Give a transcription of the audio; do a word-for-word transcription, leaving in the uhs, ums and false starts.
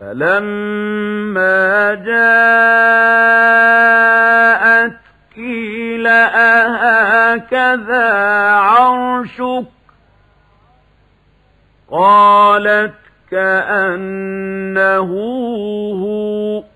فلما جاءت قيل أهكذا عرشك قالت كأنه هو